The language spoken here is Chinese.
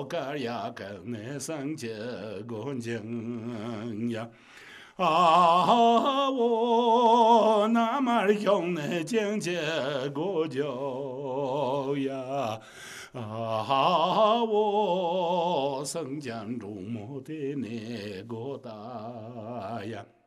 个呀个那生结过境呀。我那么用那境界过久呀，我生将入魔的那个大呀。